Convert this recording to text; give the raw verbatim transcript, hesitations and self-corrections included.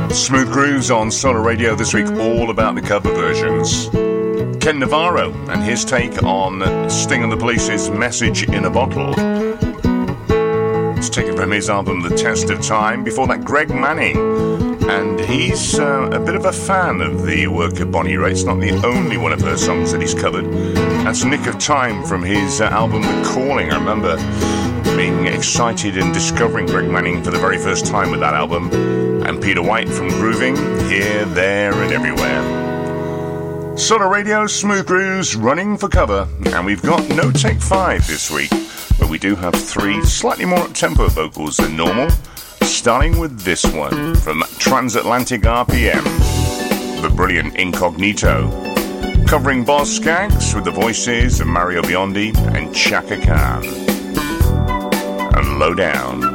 Smooth Grooves on Solar Radio this week, all about the cover versions. Ken Navarro and his take on Sting and the Police's Message in a Bottle. It's taken from his album The Test of Time. Before that, Greg Manning, and he's uh, a bit of a fan of the work of Bonnie Raitt. It's not the only one of her songs that he's covered. That's Nick of Time from his uh, album The Calling. I remember being excited and discovering Greg Manning for the very first time with that album. And Peter White from Grooving, Here, There and Everywhere. Solar Radio, Smooth Grooves, running for cover. And we've got no take five this week, but we do have three slightly more up-tempo vocals than normal, starting with this one from Transatlantic R P M, the brilliant Incognito, covering Boz Scaggs with the voices of Mario Biondi and Chaka Khan. And Low Down.